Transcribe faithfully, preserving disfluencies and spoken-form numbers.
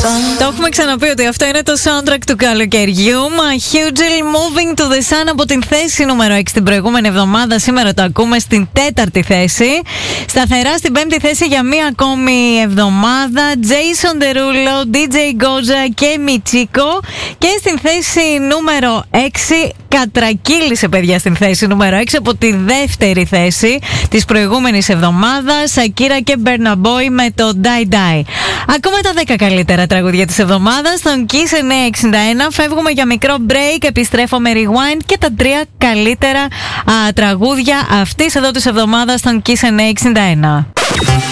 Το έχουμε ξαναπεί ότι αυτό είναι το soundtrack του καλοκαιριού. Hugely Moving to the Sun από την θέση νούμερο έξι την προηγούμενη εβδομάδα. Σήμερα το ακούμε στην τέταρτη θέση. Σταθερά στην πέμπτη θέση για μία ακόμη εβδομάδα Jason Derulo, ντι τζέι Goja και Michiko. Και στην θέση νούμερο έξι κατρακύλησε, παιδιά, στην θέση νούμερο έξι από τη δεύτερη θέση της προηγούμενης εβδομάδας. Akira και Burna Boy με το Die Die. Ακούμε τα δέκα καλύτερα τραγούδια της εβδομάδας στον Kiss εννιακόσια εξήντα ένα. Φεύγουμε για μικρό break, επιστρέφω με Rewind και τα τρία καλύτερα α, τραγούδια αυτής εδώ της εβδομάδας στον Kiss εννιακόσια εξήντα ένα.